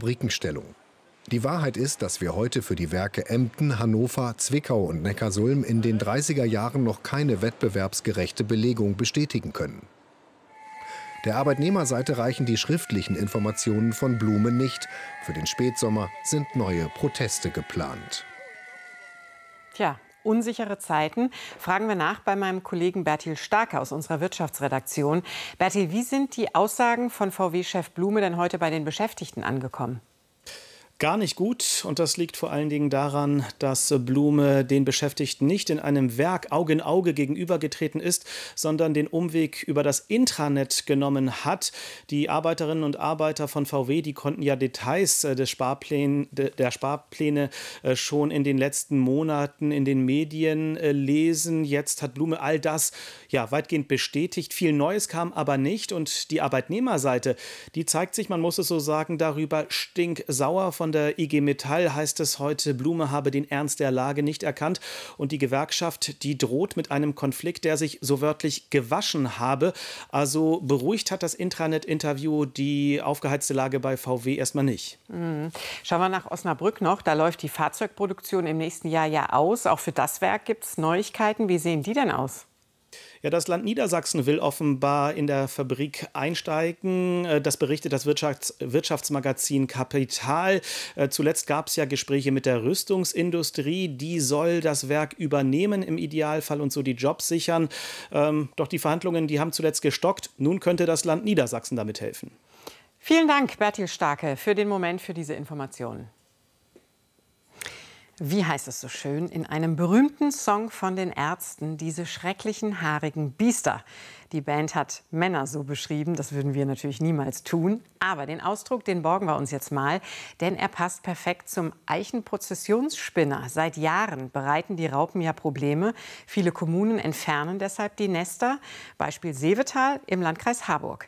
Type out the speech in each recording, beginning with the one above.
Fabrikenstellung. Die Wahrheit ist, dass wir heute für die Werke Emden, Hannover, Zwickau und Neckarsulm in den 30er Jahren noch keine wettbewerbsgerechte Belegung bestätigen können. Der Arbeitnehmerseite reichen die schriftlichen Informationen von Blume nicht. Für den Spätsommer sind neue Proteste geplant. Tja, unsichere Zeiten. Fragen wir nach bei meinem Kollegen Bertil Starke aus unserer Wirtschaftsredaktion. Bertil, wie sind die Aussagen von VW-Chef Blume denn heute bei den Beschäftigten angekommen? Gar nicht gut, und das liegt vor allen Dingen daran, dass Blume den Beschäftigten nicht in einem Werk Auge in Auge gegenübergetreten ist, sondern den Umweg über das Intranet genommen hat. Die Arbeiterinnen und Arbeiter von VW, die konnten ja Details der Sparpläne schon in den letzten Monaten in den Medien lesen. Jetzt hat Blume all das ja weitgehend bestätigt. Viel Neues kam aber nicht, und die Arbeitnehmerseite, die zeigt sich, man muss es so sagen, darüber stinksauer. Von der IG Metall heißt es heute, Blume habe den Ernst der Lage nicht erkannt, und die Gewerkschaft, die droht mit einem Konflikt, der sich so wörtlich gewaschen habe. Also beruhigt hat das Intranet-Interview die aufgeheizte Lage bei VW erstmal nicht. Schauen wir nach Osnabrück noch. Da läuft die Fahrzeugproduktion im nächsten Jahr ja aus. Auch für das Werk gibt es Neuigkeiten. Wie sehen die denn aus? Ja, das Land Niedersachsen will offenbar in der Fabrik einsteigen. Das berichtet das Wirtschaftsmagazin Kapital. Zuletzt gab es ja Gespräche mit der Rüstungsindustrie. Die soll das Werk übernehmen im Idealfall und so die Jobs sichern. Doch die Verhandlungen, die haben zuletzt gestockt. Nun könnte das Land Niedersachsen damit helfen. Vielen Dank, Bertil Starke, für den Moment, für diese Informationen. Wie heißt es so schön in einem berühmten Song von den Ärzten, diese schrecklichen haarigen Biester. Die Band hat Männer so beschrieben, das würden wir natürlich niemals tun. Aber den Ausdruck, den borgen wir uns jetzt mal, denn er passt perfekt zum Eichenprozessionsspinner. Seit Jahren bereiten die Raupen ja Probleme. Viele Kommunen entfernen deshalb die Nester. Beispiel Seevetal im Landkreis Harburg.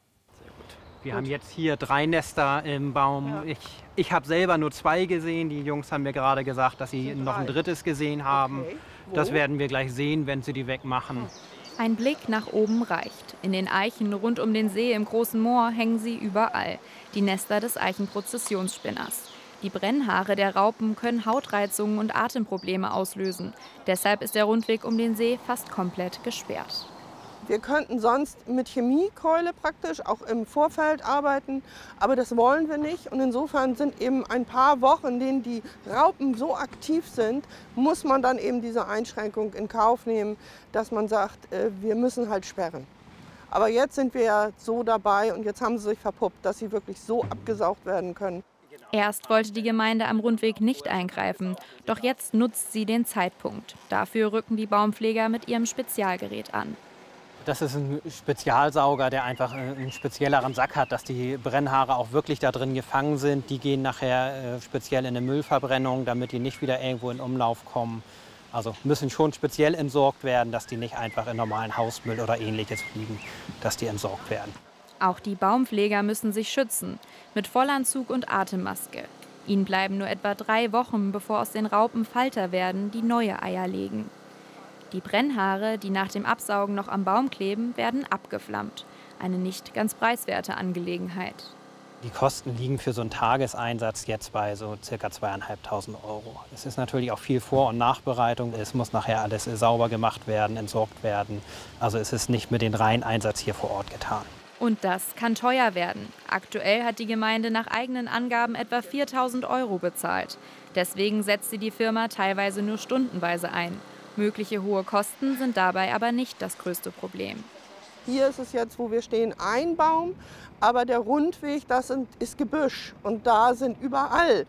Wir haben jetzt hier 3 Nester im Baum. Ja. Ich habe selber nur 2 gesehen. Die Jungs haben mir gerade gesagt, dass sie noch ein 3. gesehen haben. Okay. Das werden wir gleich sehen, wenn sie die wegmachen. Ein Blick nach oben reicht. In den Eichen rund um den See im Großen Moor hängen sie überall. Die Nester des Eichenprozessionsspinners. Die Brennhaare der Raupen können Hautreizungen und Atemprobleme auslösen. Deshalb ist der Rundweg um den See fast komplett gesperrt. Wir könnten sonst mit Chemiekeule praktisch auch im Vorfeld arbeiten, aber das wollen wir nicht. Und insofern sind eben ein paar Wochen, in denen die Raupen so aktiv sind, muss man dann eben diese Einschränkung in Kauf nehmen, dass man sagt, wir müssen halt sperren. Aber jetzt sind wir ja so dabei, und jetzt haben sie sich verpuppt, dass sie wirklich so abgesaugt werden können. Erst wollte die Gemeinde am Rundweg nicht eingreifen, doch jetzt nutzt sie den Zeitpunkt. Dafür rücken die Baumpfleger mit ihrem Spezialgerät an. Das ist ein Spezialsauger, der einfach einen spezielleren Sack hat, dass die Brennhaare auch wirklich da drin gefangen sind. Die gehen nachher speziell in eine Müllverbrennung, damit die nicht wieder irgendwo in Umlauf kommen. Also müssen schon speziell entsorgt werden, dass die nicht einfach in normalen Hausmüll oder Ähnliches fliegen, dass die entsorgt werden. Auch die Baumpfleger müssen sich schützen, mit Vollanzug und Atemmaske. Ihnen bleiben nur etwa 3 Wochen, bevor aus den Raupen Falter werden, die neue Eier legen. Die Brennhaare, die nach dem Absaugen noch am Baum kleben, werden abgeflammt. Eine nicht ganz preiswerte Angelegenheit. Die Kosten liegen für so einen Tageseinsatz jetzt bei so ca. 2.500 €. Es ist natürlich auch viel Vor- und Nachbereitung. Es muss nachher alles sauber gemacht werden, entsorgt werden. Also es ist nicht mit dem reinen Einsatz hier vor Ort getan. Und das kann teuer werden. Aktuell hat die Gemeinde nach eigenen Angaben etwa 4.000 € bezahlt. Deswegen setzt sie die Firma teilweise nur stundenweise ein. Mögliche hohe Kosten sind dabei aber nicht das größte Problem. Hier ist es jetzt, wo wir stehen, ein Baum, aber der Rundweg, das ist Gebüsch, und da sind überall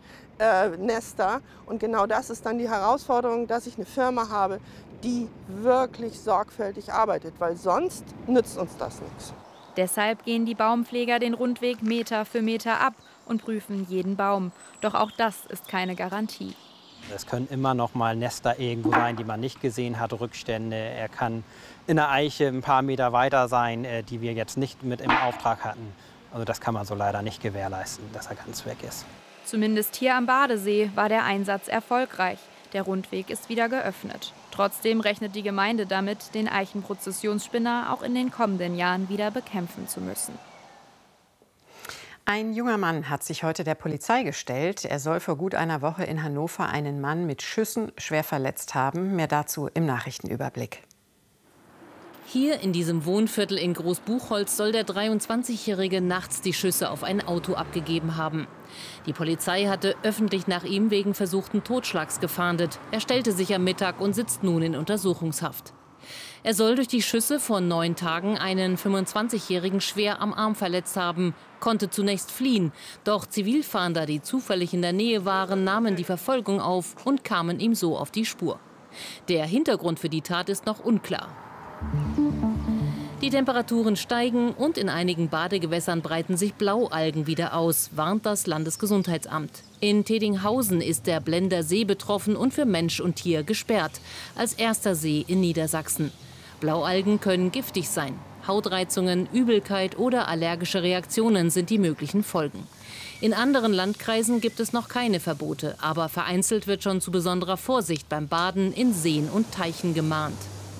Nester. Und genau das ist dann die Herausforderung, dass ich eine Firma habe, die wirklich sorgfältig arbeitet, weil sonst nützt uns das nichts. Deshalb gehen die Baumpfleger den Rundweg Meter für Meter ab und prüfen jeden Baum. Doch auch das ist keine Garantie. Es können immer noch mal Nester irgendwo sein, die man nicht gesehen hat, Rückstände. Er kann in der Eiche ein paar Meter weiter sein, die wir jetzt nicht mit im Auftrag hatten. Also das kann man so leider nicht gewährleisten, dass er ganz weg ist. Zumindest hier am Badesee war der Einsatz erfolgreich. Der Rundweg ist wieder geöffnet. Trotzdem rechnet die Gemeinde damit, den Eichenprozessionsspinner auch in den kommenden Jahren wieder bekämpfen zu müssen. Ein junger Mann hat sich heute der Polizei gestellt. Er soll vor gut einer Woche in Hannover einen Mann mit Schüssen schwer verletzt haben. Mehr dazu im Nachrichtenüberblick. Hier in diesem Wohnviertel in Großbuchholz soll der 23-Jährige nachts die Schüsse auf ein Auto abgegeben haben. Die Polizei hatte öffentlich nach ihm wegen versuchten Totschlags gefahndet. Er stellte sich am Mittag und sitzt nun in Untersuchungshaft. Er soll durch die Schüsse vor 9 Tagen einen 25-Jährigen schwer am Arm verletzt haben, konnte zunächst fliehen. Doch Zivilfahnder, die zufällig in der Nähe waren, nahmen die Verfolgung auf und kamen ihm so auf die Spur. Der Hintergrund für die Tat ist noch unklar. Die Temperaturen steigen und in einigen Badegewässern breiten sich Blaualgen wieder aus, warnt das Landesgesundheitsamt. In Tedinghausen ist der Blender See betroffen und für Mensch und Tier gesperrt, als erster See in Niedersachsen. Blaualgen können giftig sein. Hautreizungen, Übelkeit oder allergische Reaktionen sind die möglichen Folgen. In anderen Landkreisen gibt es noch keine Verbote, aber vereinzelt wird schon zu besonderer Vorsicht beim Baden in Seen und Teichen gemahnt.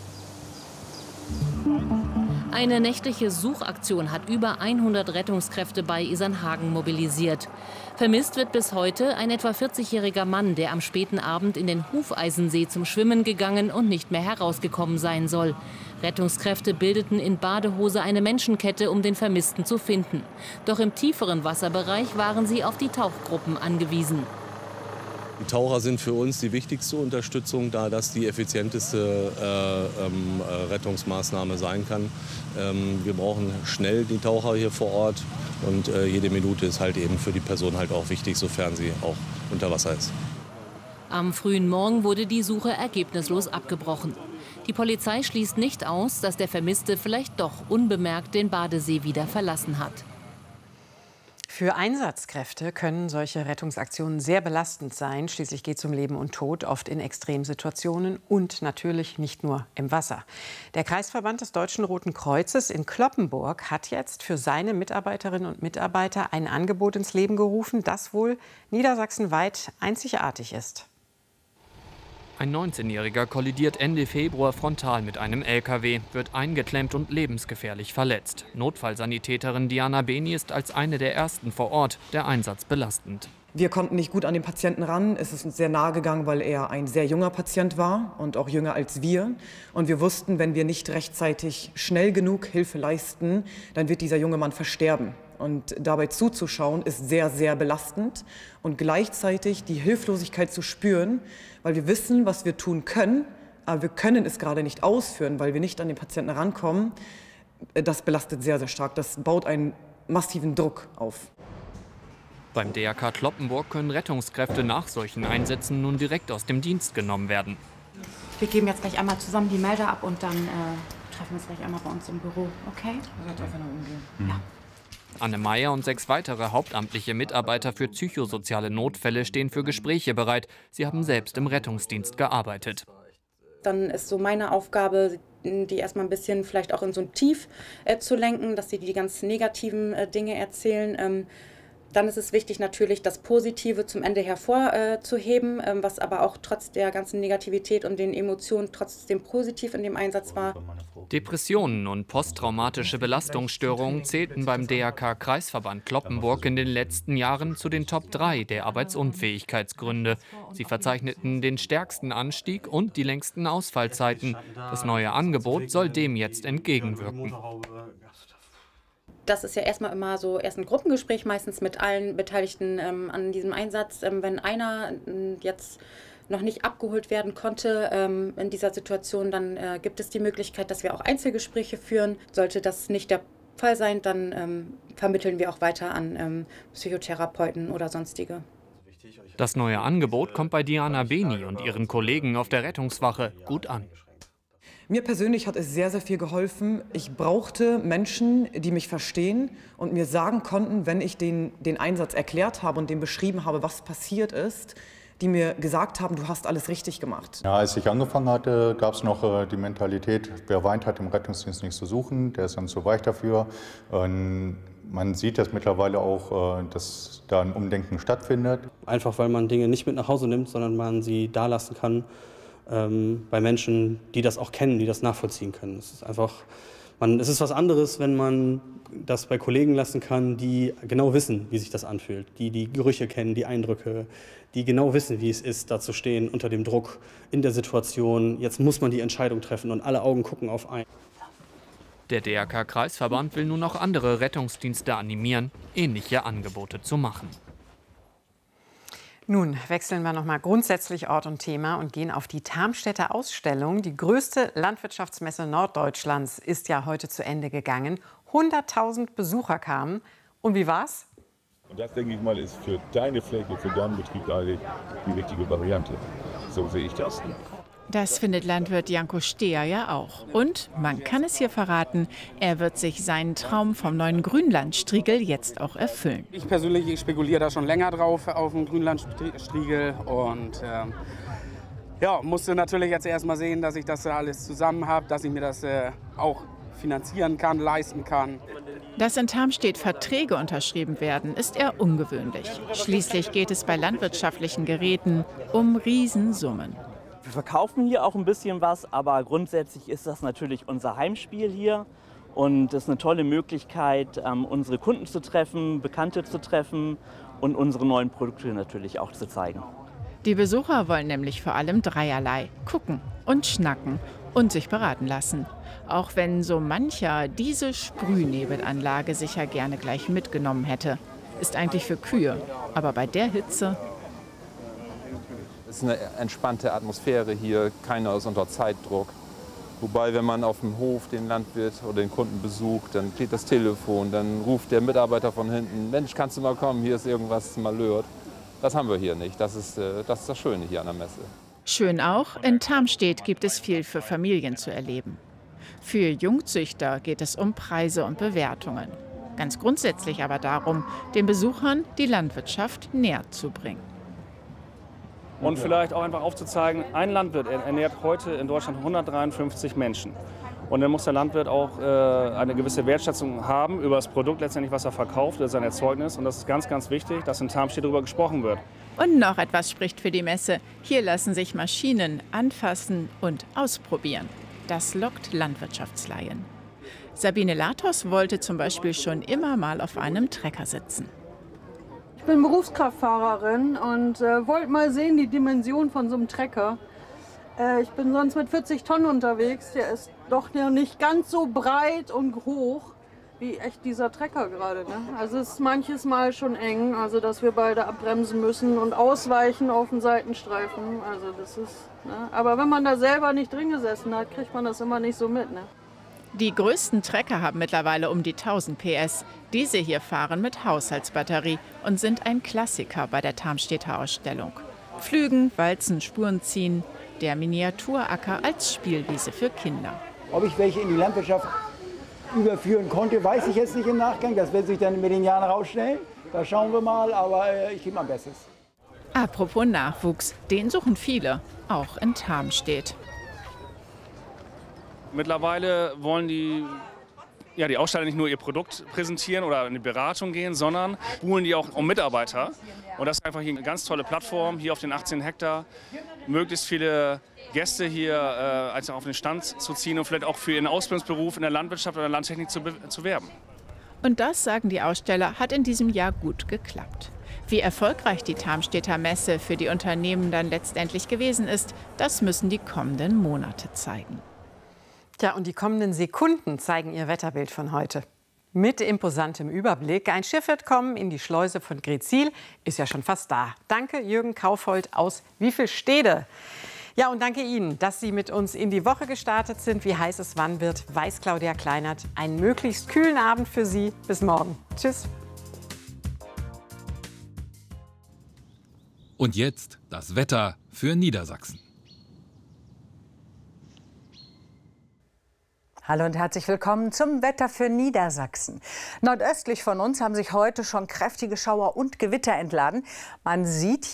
Eine nächtliche Suchaktion hat über 100 Rettungskräfte bei Isernhagen mobilisiert. Vermisst wird bis heute ein etwa 40-jähriger Mann, der am späten Abend in den Hufeisensee zum Schwimmen gegangen und nicht mehr herausgekommen sein soll. Rettungskräfte bildeten in Badehose eine Menschenkette, um den Vermissten zu finden. Doch im tieferen Wasserbereich waren sie auf die Tauchgruppen angewiesen. Die Taucher sind für uns die wichtigste Unterstützung, da das die effizienteste Rettungsmaßnahme sein kann. Wir brauchen schnell die Taucher hier vor Ort und jede Minute ist halt eben für die Person halt auch wichtig, sofern sie auch unter Wasser ist. Am frühen Morgen wurde die Suche ergebnislos abgebrochen. Die Polizei schließt nicht aus, dass der Vermisste vielleicht doch unbemerkt den Badesee wieder verlassen hat. Für Einsatzkräfte können solche Rettungsaktionen sehr belastend sein. Schließlich geht es um Leben und Tod, oft in Extremsituationen und natürlich nicht nur im Wasser. Der Kreisverband des Deutschen Roten Kreuzes in Cloppenburg hat jetzt für seine Mitarbeiterinnen und Mitarbeiter ein Angebot ins Leben gerufen, das wohl niedersachsenweit einzigartig ist. Ein 19-Jähriger kollidiert Ende Februar frontal mit einem LKW, wird eingeklemmt und lebensgefährlich verletzt. Notfallsanitäterin Diana Beni ist als eine der ersten vor Ort, der Einsatz belastend. Wir konnten nicht gut an den Patienten ran. Es ist uns sehr nahe gegangen, weil er ein sehr junger Patient war und auch jünger als wir. Und wir wussten, wenn wir nicht rechtzeitig schnell genug Hilfe leisten, dann wird dieser junge Mann versterben. Und dabei zuzuschauen ist sehr, sehr belastend und gleichzeitig die Hilflosigkeit zu spüren, weil wir wissen, was wir tun können, aber wir können es gerade nicht ausführen, weil wir nicht an den Patienten rankommen. Das belastet sehr, sehr stark. Das baut einen massiven Druck auf. Beim DRK Cloppenburg können Rettungskräfte nach solchen Einsätzen nun direkt aus dem Dienst genommen werden. Wir geben jetzt gleich einmal zusammen die Melder ab und dann treffen wir uns gleich einmal bei uns im Büro, okay? Ja. Anne Meyer und 6 weitere hauptamtliche Mitarbeiter für psychosoziale Notfälle stehen für Gespräche bereit. Sie haben selbst im Rettungsdienst gearbeitet. Dann ist so meine Aufgabe, die erstmal ein bisschen vielleicht auch in so ein Tief zu lenken, dass sie die ganz negativen Dinge erzählen. Dann ist es wichtig, natürlich das Positive zum Ende hervorzuheben, was aber auch trotz der ganzen Negativität und den Emotionen trotzdem positiv in dem Einsatz war. Depressionen und posttraumatische Belastungsstörungen zählten beim DRK-Kreisverband Cloppenburg in den letzten Jahren zu den Top 3 der Arbeitsunfähigkeitsgründe. Sie verzeichneten den stärksten Anstieg und die längsten Ausfallzeiten. Das neue Angebot soll dem jetzt entgegenwirken. Das ist ja erstmal immer so erst ein Gruppengespräch, meistens mit allen Beteiligten an diesem Einsatz. Wenn einer jetzt noch nicht abgeholt werden konnte in dieser Situation, dann gibt es die Möglichkeit, dass wir auch Einzelgespräche führen. Sollte das nicht der Fall sein, dann vermitteln wir auch weiter an Psychotherapeuten oder sonstige. Das neue Angebot kommt bei Diana Beni und ihren Kollegen auf der Rettungswache gut an. Mir persönlich hat es sehr, sehr viel geholfen. Ich brauchte Menschen, die mich verstehen und mir sagen konnten, wenn ich den Einsatz erklärt habe und dem beschrieben habe, was passiert ist, die mir gesagt haben, du hast alles richtig gemacht. Ja, als ich angefangen hatte, gab es noch die Mentalität, wer weint, hat im Rettungsdienst nichts zu suchen, der ist dann zu weich dafür. Man sieht das mittlerweile auch, dass da ein Umdenken stattfindet. Einfach weil man Dinge nicht mit nach Hause nimmt, sondern man sie da lassen kann bei Menschen, die das auch kennen, die das nachvollziehen können. Es ist einfach Es ist was anderes, wenn man das bei Kollegen lassen kann, die genau wissen, wie sich das anfühlt, die die Gerüche kennen, die Eindrücke, die genau wissen, wie es ist, da zu stehen unter dem Druck in der Situation. Jetzt muss man die Entscheidung treffen und alle Augen gucken auf einen. Der DRK-Kreisverband will nun auch andere Rettungsdienste animieren, ähnliche Angebote zu machen. Nun wechseln wir noch mal grundsätzlich Ort und Thema und gehen auf die Tarmstädter Ausstellung. Die größte Landwirtschaftsmesse Norddeutschlands ist ja heute zu Ende gegangen. 100.000 Besucher kamen. Und wie war's? Und das, denke ich mal, ist für deine Fläche, für deinen Betrieb eigentlich die richtige Variante. So sehe ich das. Das findet Landwirt Janko Steher ja auch. Und man kann es hier verraten, er wird sich seinen Traum vom neuen Grünlandstriegel jetzt auch erfüllen. Ich persönlich spekuliere da schon länger drauf auf den Grünlandstriegel und musste natürlich jetzt erst mal sehen, dass ich das alles zusammen habe, dass ich mir das auch finanzieren kann, leisten kann. Dass in Tarmstedt Verträge unterschrieben werden, ist eher ungewöhnlich. Schließlich geht es bei landwirtschaftlichen Geräten um Riesensummen. Wir verkaufen hier auch ein bisschen was, aber grundsätzlich ist das natürlich unser Heimspiel hier. Und es ist eine tolle Möglichkeit, unsere Kunden zu treffen, Bekannte zu treffen und unsere neuen Produkte natürlich auch zu zeigen. Die Besucher wollen nämlich vor allem dreierlei: gucken und schnacken und sich beraten lassen. Auch wenn so mancher diese Sprühnebelanlage sicher gerne gleich mitgenommen hätte. Ist eigentlich für Kühe, aber bei der Hitze... Es ist eine entspannte Atmosphäre hier, keiner ist unter Zeitdruck. Wobei, wenn man auf dem Hof den Landwirt oder den Kunden besucht, dann geht das Telefon, dann ruft der Mitarbeiter von hinten: Mensch, kannst du mal kommen, hier ist irgendwas malört. Das haben wir hier nicht, das ist das Schöne hier an der Messe. Schön auch, in Tarmstedt gibt es viel für Familien zu erleben. Für Jungzüchter geht es um Preise und Bewertungen. Ganz grundsätzlich aber darum, den Besuchern die Landwirtschaft näher zu bringen. Und vielleicht auch einfach aufzuzeigen, ein Landwirt ernährt heute in Deutschland 153 Menschen. Und dann muss der Landwirt auch eine gewisse Wertschätzung haben über das Produkt letztendlich, was er verkauft, über sein Erzeugnis. Und das ist ganz, ganz wichtig, dass in Tarmstedt darüber gesprochen wird. Und noch etwas spricht für die Messe. Hier lassen sich Maschinen anfassen und ausprobieren. Das lockt Landwirtschaftslaien. Sabine Latos wollte zum Beispiel schon immer mal auf einem Trecker sitzen. Ich bin Berufskraftfahrerin und wollte mal sehen die Dimension von so einem Trecker. Ich bin sonst mit 40 Tonnen unterwegs. Der ist doch nicht ganz so breit und hoch wie echt dieser Trecker gerade. Ne? Also es ist manches Mal schon eng, also dass wir beide abbremsen müssen und ausweichen auf den Seitenstreifen. Also das ist, ne? Aber wenn man da selber nicht drin gesessen hat, kriegt man das immer nicht so mit. Ne? Die größten Trecker haben mittlerweile um die 1000 PS. Diese hier fahren mit Haushaltsbatterie und sind ein Klassiker bei der Tarmstedter Ausstellung. Pflügen, walzen, Spuren ziehen. Der Miniaturacker als Spielwiese für Kinder. Ob ich welche in die Landwirtschaft überführen konnte, weiß ich jetzt nicht im Nachgang. Das wird sich dann mit den Jahren rausstellen. Da schauen wir mal, aber ich gebe mein Bestes. Apropos Nachwuchs, den suchen viele, auch in Tarmstedt. Mittlerweile wollen die Aussteller nicht nur ihr Produkt präsentieren oder in die Beratung gehen, sondern buhlen die auch um Mitarbeiter. Und das ist einfach hier eine ganz tolle Plattform, hier auf den 18 Hektar. Möglichst viele Gäste hier also auf den Stand zu ziehen und vielleicht auch für ihren Ausbildungsberuf in der Landwirtschaft oder der Landtechnik zu werben. Und das, sagen die Aussteller, hat in diesem Jahr gut geklappt. Wie erfolgreich die Tarmstedter Messe für die Unternehmen dann letztendlich gewesen ist, das müssen die kommenden Monate zeigen. Tja, und die kommenden Sekunden zeigen ihr Wetterbild von heute. Mit imposantem Überblick. Ein Schiff wird kommen in die Schleuse von Greetsiel. Ist ja schon fast da. Danke, Jürgen Kaufhold aus Wiefelstede. Ja, und danke Ihnen, dass Sie mit uns in die Woche gestartet sind. Wie heiß es wann wird, weiß Claudia Kleinert. Einen möglichst kühlen Abend für Sie. Bis morgen. Tschüss. Und jetzt das Wetter für Niedersachsen. Hallo und herzlich willkommen zum Wetter für Niedersachsen. Nordöstlich von uns haben sich heute schon kräftige Schauer und Gewitter entladen. Man sieht hier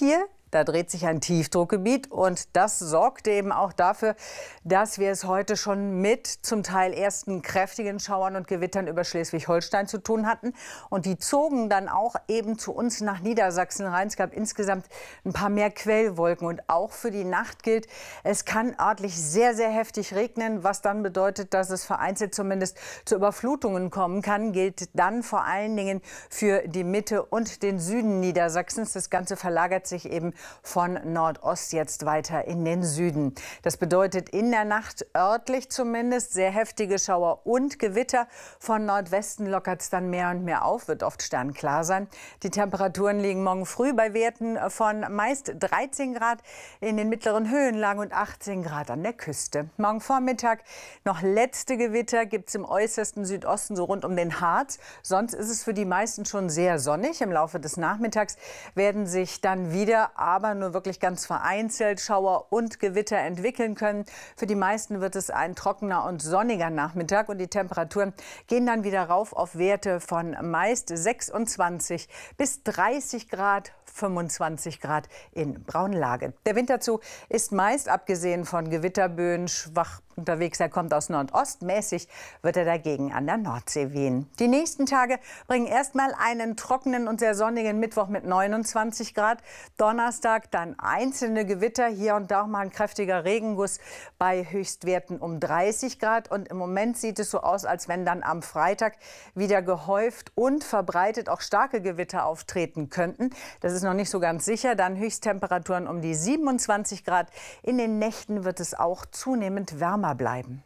Da dreht sich ein Tiefdruckgebiet und das sorgt eben auch dafür, dass wir es heute schon mit zum Teil ersten kräftigen Schauern und Gewittern über Schleswig-Holstein zu tun hatten. Und die zogen dann auch eben zu uns nach Niedersachsen rein. Es gab insgesamt ein paar mehr Quellwolken und auch für die Nacht gilt, es kann örtlich sehr, sehr heftig regnen, was dann bedeutet, dass es vereinzelt zumindest zu Überflutungen kommen kann, gilt dann vor allen Dingen für die Mitte und den Süden Niedersachsens. Das Ganze verlagert sich eben von Nordost jetzt weiter in den Süden. Das bedeutet in der Nacht örtlich zumindest sehr heftige Schauer und Gewitter. Von Nordwesten lockert es dann mehr und mehr auf, wird oft sternklar sein. Die Temperaturen liegen morgen früh bei Werten von meist 13 Grad in den mittleren Höhenlagen und 18 Grad an der Küste. Morgen Vormittag noch letzte Gewitter gibt es im äußersten Südosten, so rund um den Harz. Sonst ist es für die meisten schon sehr sonnig. Im Laufe des Nachmittags werden sich dann wieder, aber nur wirklich ganz vereinzelt, Schauer und Gewitter entwickeln können. Für die meisten wird es ein trockener und sonniger Nachmittag und die Temperaturen gehen dann wieder rauf auf Werte von meist 26 bis 30 Grad. 25 Grad in Braunlage. Der Wind dazu ist meist, abgesehen von Gewitterböen, schwach unterwegs. Er kommt aus Nordost. Mäßig wird er dagegen an der Nordsee wehen. Die nächsten Tage bringen erstmal einen trockenen und sehr sonnigen Mittwoch mit 29 Grad. Donnerstag dann einzelne Gewitter, hier und da auch mal ein kräftiger Regenguss bei Höchstwerten um 30 Grad. Und im Moment sieht es so aus, als wenn dann am Freitag wieder gehäuft und verbreitet auch starke Gewitter auftreten könnten. Das ist noch nicht so ganz sicher. Dann Höchsttemperaturen um die 27 Grad. In den Nächten wird es auch zunehmend wärmer bleiben.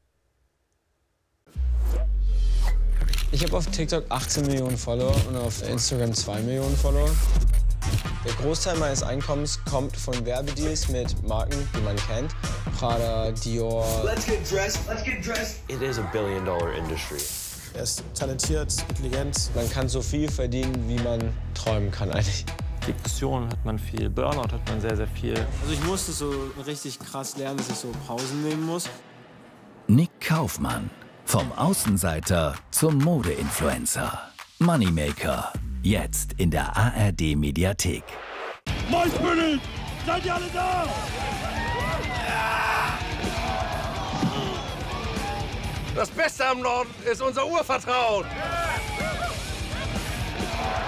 Ich habe auf TikTok 18 Millionen Follower und auf Instagram 2 Millionen Follower. Der Großteil meines Einkommens kommt von Werbedeals mit Marken, die man kennt. Prada, Dior. Let's get dressed. Let's get dressed. It is a billion-dollar industry. Er ist talentiert, intelligent. Man kann so viel verdienen, wie man träumen kann eigentlich. Depressionen hat man viel, Burnout hat man sehr, sehr viel. Also ich musste so richtig krass lernen, dass ich so Pausen nehmen muss. Nick Kaufmann. Vom Außenseiter zum Mode-Influencer. Moneymaker. Jetzt in der ARD-Mediathek. Maiskönig! Seid ihr alle da? Das Beste am Norden ist unser Urvertrauen.